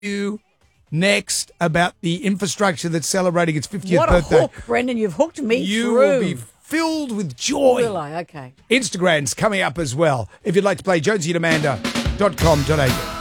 you next about the infrastructure that's celebrating its 50th What a birthday. hook, Brendan. You've hooked me You through. will be filled with joy. Will I? Okay. Instagram's coming up as well. If you'd like to play, jonesieandamanda.com.au.